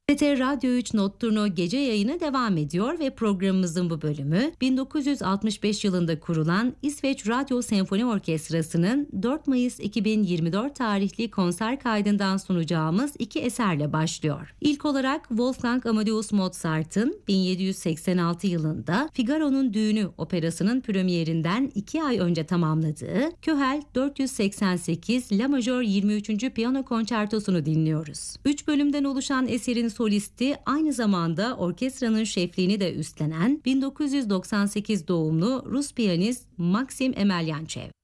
TRT Radyo 3 Notturno gece yayını devam ediyor ve programımızın bu bölümü 1965 yılında kurulan İsveç Radyo Senfoni Orkestrası'nın 4 Mayıs 2024 tarihli konser kaydından sunacağımız iki eserle başlıyor. İlk olarak Wolfgang Amadeus Mozart'ın 1786 yılında Figaro'nun Düğünü operasının premierinden 2 ay önce tamamladığı Köhel 488 La Majör 23. Piyano Konçertosunu dinliyoruz. 3 bölümden oluşan eserin solisti aynı zamanda orkestranın şefliğini de üstlenen 1998 doğumlu Rus piyanist Maxim Emelyanchev.